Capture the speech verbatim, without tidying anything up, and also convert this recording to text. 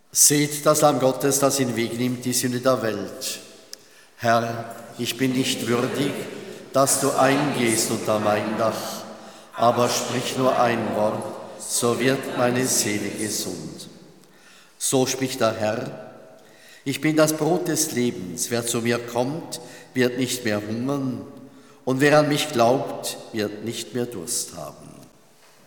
Seht das Lamm Gottes, das hinwegnimmt die Sünde der Welt. Herr, ich bin nicht würdig, dass du eingehst unter mein Dach, aber sprich nur ein Wort, so wird meine Seele gesund. So spricht der Herr: Ich bin das Brot des Lebens. Wer zu mir kommt, wird nicht mehr hungern, und wer an mich glaubt, wird nicht mehr Durst haben.